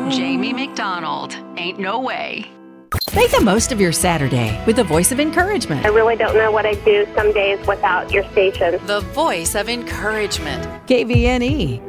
Jamie McDonald. Ain't no way. Make the most of your Saturday with a voice of encouragement. I really don't know what I'd do some days without your station. The voice of encouragement. KVNE.